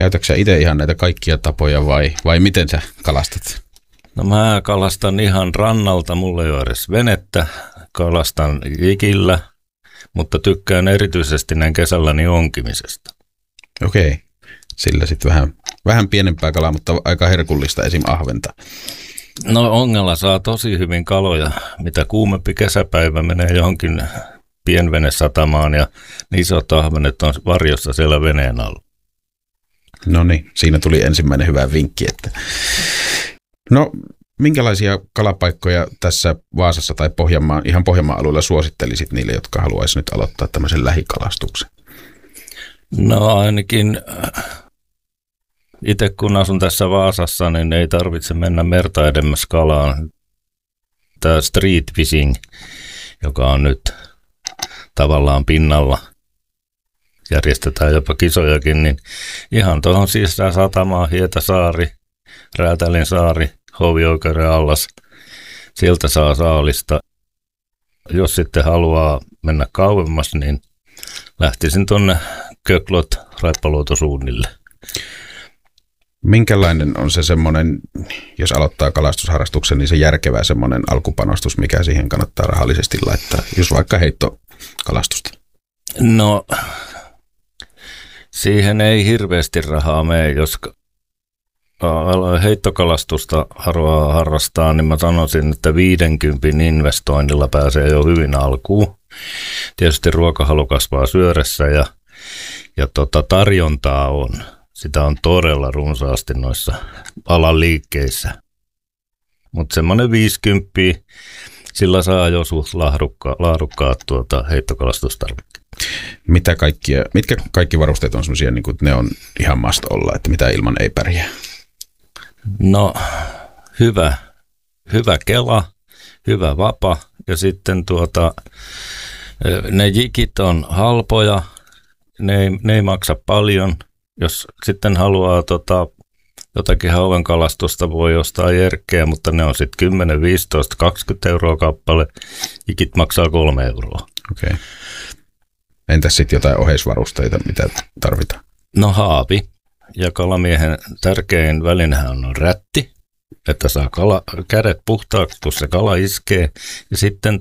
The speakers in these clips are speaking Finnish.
Käytätkö sä itse ihan näitä kaikkia tapoja vai miten sä kalastat? No mä kalastan ihan rannalta, mulla ei ole edes venettä, kalastan jikillä, mutta tykkään erityisesti näin kesälläni onkimisesta. Okei, sillä sitten vähän pienempää kalaa, mutta aika herkullista esim. Ahventa. No ongella saa tosi hyvin kaloja, mitä kuumempi kesäpäivä menee johonkin pienvenesatamaan ja isot ahvenet on varjossa siellä veneen alla. No niin, siinä tuli ensimmäinen hyvä vinkki. No, minkälaisia kalapaikkoja tässä Vaasassa tai ihan Pohjanmaan alueella suosittelisit niille, jotka haluaisivat nyt aloittaa tämmöisen lähikalastuksen? No ainakin itse kun asun tässä Vaasassa, niin ei tarvitse mennä merta edemmäs kalaan. Tämä street fishing, joka on nyt tavallaan pinnalla, järjestetään jopa kisojakin, niin ihan tuohon sisään satamaan, Hietasaari, Räätälinsaari, Hovioikeuden allas, sieltä saa saalista. Jos sitten haluaa mennä kauemmas, niin lähtisin tuonne Köklot Raippaluotosuunnille. Minkälainen on se semmoinen, jos aloittaa kalastusharrastuksen, niin se järkevä semmoinen alkupanostus, mikä siihen kannattaa rahallisesti laittaa, jos vaikka heittokalastusta? No, siihen ei hirveästi rahaa mene, jos heittokalastusta haluaa harrastaa, niin mä sanoisin, että 50 investoinnilla pääsee jo hyvin alkuun. Tietysti ruokahalu kasvaa syödessä ja tarjontaa on. Sitä on todella runsaasti noissa alan liikkeissä. Mutta semmoinen 50, sillä saa jo suht laadukkaat heittokalastustarvikkeet. Mitkä kaikki varusteet on semmoisia, niin että ne on ihan must olla, että mitä ilman ei pärjää? No, hyvä kela, hyvä vapa ja sitten ne jikit on halpoja, ne ei maksa paljon. Jos sitten haluaa jotakin hauenkalastusta, voi ostaa jerkkejä, mutta ne on sitten 10, 15, 20 euroa kappale. Jikit maksaa 3 euroa. Okei. Entäs sitten jotain oheisvarusteita, mitä tarvitaan? No haavi. Ja kalamiehen tärkein välinehän on rätti, että saa kädet puhtaaksi, kun se kala iskee. Ja sitten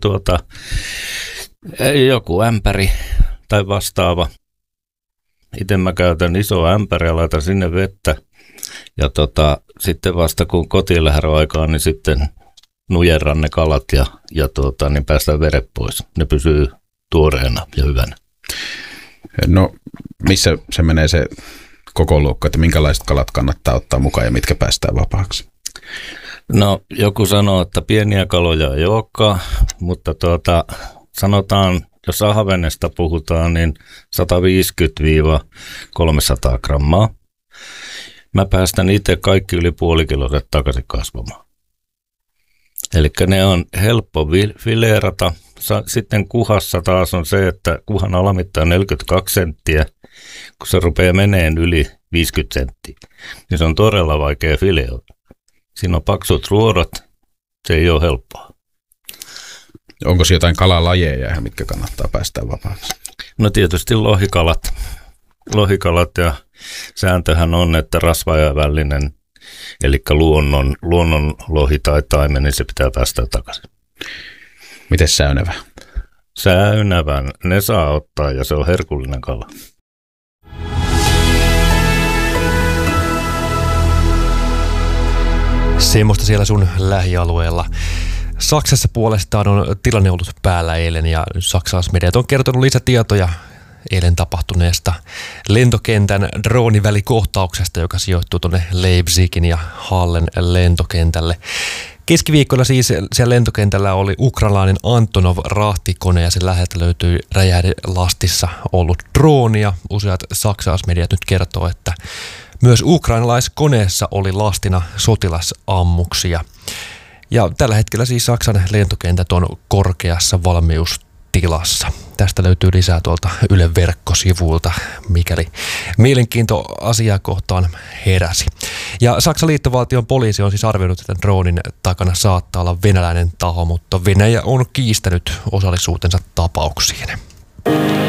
joku ämpäri tai vastaava. Itse mä käytän iso ämpäri ja laitan sinne vettä. Ja sitten vasta kun kotiin lähdön aikaan, niin sitten nujerran ne kalat niin päästään veret pois. Ne pysyy tuoreena ja hyvänä. No missä se menee se koko luokka, että minkälaiset kalat kannattaa ottaa mukaan ja mitkä päästään vapaaksi? No joku sanoo, että pieniä kaloja ei olekaan, mutta sanotaan, jos ahvenesta puhutaan, niin 150-300 grammaa. Mä päästän itse kaikki yli puolikiloiset takaisin kasvamaan. Eli ne on helppo fileerata. Sitten kuhassa taas on se, että kuhan alamitta on 42 senttiä. Kun se rupeaa meneen yli 50 senttiä, niin se on todella vaikea fileoida. Siinä on paksut ruodot, se ei ole helppoa. Onko se jotain kalalajeja, mitkä kannattaa päästää vapaaksi? No tietysti lohikalat ja sääntöhän on, että rasvajavällinen, eli luonnon lohi tai taimen, niin se pitää päästä takaisin. Mites säynävä? Säynävän ne saa ottaa ja se on herkullinen kala. Semmoista siellä sun lähialueella. Saksassa puolestaan on tilanne ollut päällä eilen ja saksalaismediat on kertonut lisätietoja eilen tapahtuneesta lentokentän droonivälikohtauksesta, joka sijoittuu tuonne Leipzigin ja Hallen lentokentälle. Keskiviikkoilla siis siellä lentokentällä oli ukrainalainen Antonov-rahtikone ja sen läheltä löytyi räjähdelastissa ollut drooni ja useat saksalaismediat nyt kertoo, että myös ukrainalaiskoneessa oli lastina sotilasammuksia. Ja tällä hetkellä siis Saksan lentokentät on korkeassa valmiustilassa. Tästä löytyy lisää tuolta Ylen verkkosivuilta, mikäli mielenkiinto asiaa kohtaan heräsi. Ja Saksan liittovaltion poliisi on siis arvioinut, että droonin takana saattaa olla venäläinen taho, mutta Venäjä on kiistänyt osallisuutensa tapauksiin.